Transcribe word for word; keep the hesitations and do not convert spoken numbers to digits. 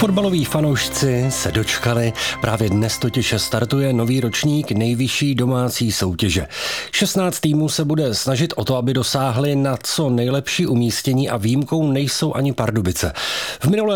Fotbaloví fanoušci se dočkali, právě dnes totiž startuje nový ročník nejvyšší domácí soutěže. šestnáct týmů se bude snažit o to, aby dosáhli na co nejlepší umístění a výjimkou nejsou ani Pardubice. V minulé